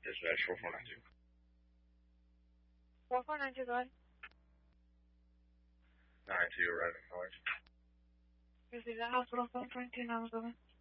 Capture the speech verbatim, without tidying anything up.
Dispatch four four nine two. four four nine two, go ahead. nine two, arriving college. Receive that hospital phone, twenty-two, nine seven.